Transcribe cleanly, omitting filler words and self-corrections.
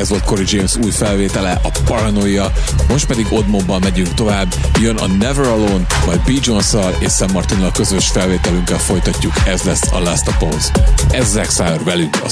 Ez volt Corey James új felvétele, a Paranoia. Most pedig Oddmobban megyünk tovább. Jön a Never Alone, majd B. Jones-szal és Sam Martinnal közös felvételünkkel folytatjuk. Ez lesz a Last Oppose. Ez Zack Sire velünk a